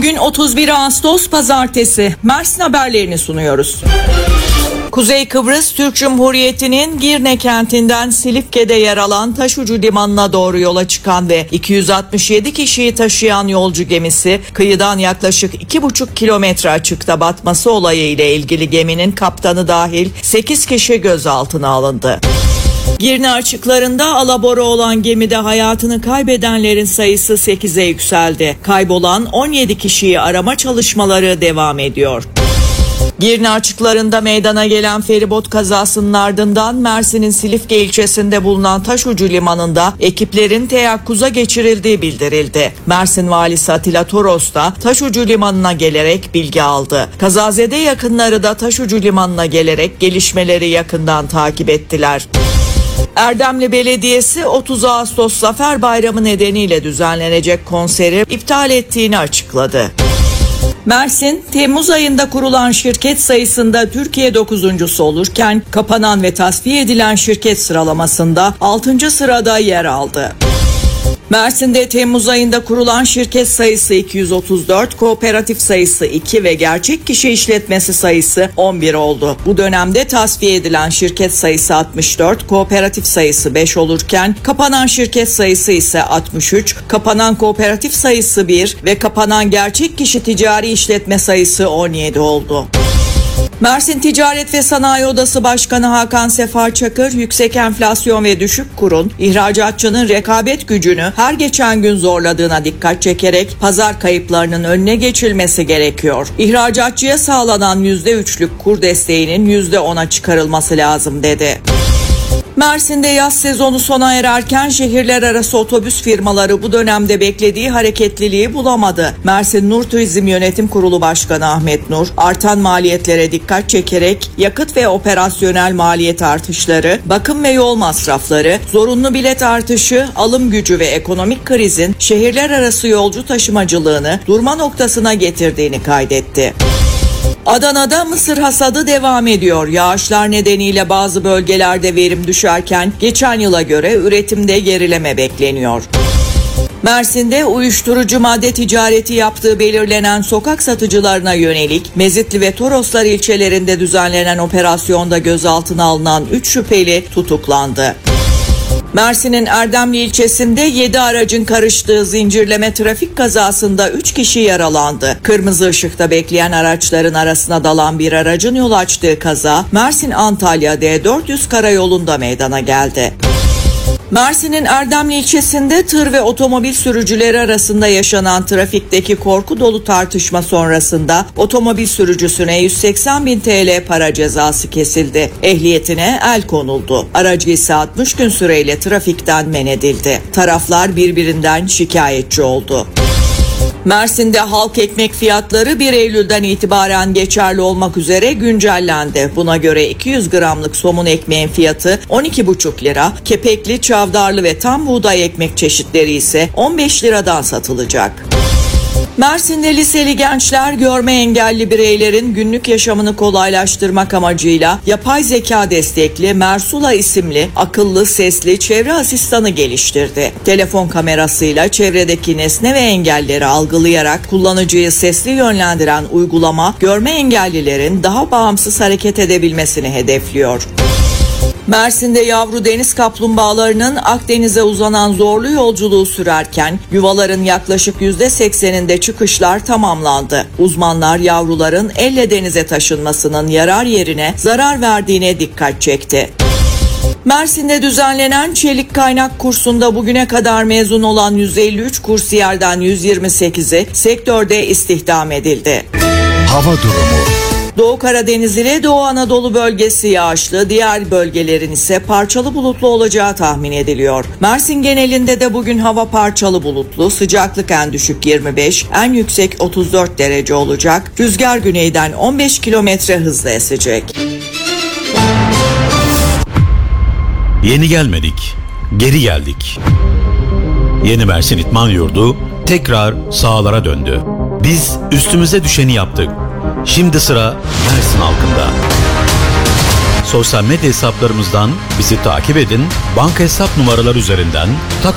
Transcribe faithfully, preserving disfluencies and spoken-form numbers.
Bugün otuz bir Ağustos Pazartesi. Mersin haberlerini sunuyoruz. Kuzey Kıbrıs Türk Cumhuriyeti'nin Girne kentinden Silifke'de yer alan Taşucu Limanı'na doğru yola çıkan ve iki yüz altmış yedi kişiyi taşıyan yolcu gemisi kıyıdan yaklaşık iki buçuk kilometre açıkta batması olayı ile ilgili geminin kaptanı dahil sekiz kişi gözaltına alındı. Girne açıklarında alabora olan gemide hayatını kaybedenlerin sayısı sekize yükseldi. Kaybolan on yedi kişiyi arama çalışmaları devam ediyor. Girne açıklarında meydana gelen feribot kazasının ardından Mersin'in Silifke ilçesinde bulunan Taşucu Limanı'nda ekiplerin teyakkuza geçirildiği bildirildi. Mersin Valisi Atilla Toros da Taşucu Limanı'na gelerek bilgi aldı. Kazazede yakınları da Taşucu Limanı'na gelerek gelişmeleri yakından takip ettiler. Erdemli Belediyesi otuz Ağustos Zafer Bayramı nedeniyle düzenlenecek konseri iptal ettiğini açıkladı. Mersin, Temmuz ayında kurulan şirket sayısında Türkiye dokuzuncusu olurken kapanan ve tasfiye edilen şirket sıralamasında altıncı sırada yer aldı. Mersin'de Temmuz ayında kurulan şirket sayısı iki yüz otuz dört, kooperatif sayısı iki ve gerçek kişi işletmesi sayısı on bir oldu. Bu dönemde tasfiye edilen şirket sayısı altmış dört, kooperatif sayısı beş olurken kapanan şirket sayısı ise altmış üç, kapanan kooperatif sayısı bir ve kapanan gerçek kişi ticari işletme sayısı on yedi oldu. Mersin Ticaret ve Sanayi Odası Başkanı Hakan Sefa Çakır, yüksek enflasyon ve düşük kurun ihracatçının rekabet gücünü her geçen gün zorladığına dikkat çekerek pazar kayıplarının önüne geçilmesi gerekiyor. İhracatçıya sağlanan yüzde üçlük kur desteğinin yüzde ona çıkarılması lazım dedi. Mersin'de yaz sezonu sona ererken şehirler arası otobüs firmaları bu dönemde beklediği hareketliliği bulamadı. Mersin Nur Turizm Yönetim Kurulu Başkanı Ahmet Nur, artan maliyetlere dikkat çekerek yakıt ve operasyonel maliyet artışları, bakım ve yol masrafları, zorunlu bilet artışı, alım gücü ve ekonomik krizin şehirler arası yolcu taşımacılığını durma noktasına getirdiğini kaydetti. Adana'da mısır hasadı devam ediyor. Yağışlar nedeniyle bazı bölgelerde verim düşerken geçen yıla göre üretimde gerileme bekleniyor. Mersin'de uyuşturucu madde ticareti yaptığı belirlenen sokak satıcılarına yönelik Mezitli ve Toroslar ilçelerinde düzenlenen operasyonda gözaltına alınan üç şüpheli tutuklandı. Mersin'in Erdemli ilçesinde yedi aracın karıştığı zincirleme trafik kazasında üç kişi yaralandı. Kırmızı ışıkta bekleyen araçların arasına dalan bir aracın yol açtığı kaza Mersin-Antalya D dört yüz karayolunda meydana geldi. Mersin'in Erdemli ilçesinde tır ve otomobil sürücüleri arasında yaşanan trafikteki korku dolu tartışma sonrasında otomobil sürücüsüne yüz seksen bin T L para cezası kesildi. Ehliyetine el konuldu. Aracı ise altmış gün süreyle trafikten men edildi. Taraflar birbirinden şikayetçi oldu. Mersin'de halk ekmek fiyatları bir Eylül'den itibaren geçerli olmak üzere güncellendi. Buna göre iki yüz gramlık somun ekmeğin fiyatı on iki buçuk lira, kepekli, çavdarlı ve tam buğday ekmek çeşitleri ise on beş liradan satılacak. Mersin'de liseli gençler görme engelli bireylerin günlük yaşamını kolaylaştırmak amacıyla yapay zeka destekli Mersula isimli akıllı sesli çevre asistanı geliştirdi. Telefon kamerasıyla çevredeki nesne ve engelleri algılayarak kullanıcıyı sesli yönlendiren uygulama görme engellilerin daha bağımsız hareket edebilmesini hedefliyor. Mersin'de yavru deniz kaplumbağalarının Akdeniz'e uzanan zorlu yolculuğu sürerken yuvaların yaklaşık yüzde sekseninde çıkışlar tamamlandı. Uzmanlar yavruların elle denize taşınmasının yarar yerine zarar verdiğine dikkat çekti. Mersin'de düzenlenen çelik kaynak kursunda bugüne kadar mezun olan yüz elli üç kursiyerden yüz yirmi sekizi sektörde istihdam edildi. Hava durumu. Doğu Karadeniz ile Doğu Anadolu bölgesi yağışlı, diğer bölgelerin ise parçalı bulutlu olacağı tahmin ediliyor. Mersin genelinde de bugün hava parçalı bulutlu, sıcaklık en düşük yirmi beş, en yüksek otuz dört derece olacak. Rüzgar güneyden on beş kilometre hızla esecek. Yeni gelmedik, geri geldik. Yeni Mersin İdman Yurdu tekrar sahalara döndü. Biz üstümüze düşeni yaptık. Şimdi sıra Mersin halkında. Sosyal medya hesaplarımızdan bizi takip edin, banka hesap numaraları üzerinden takım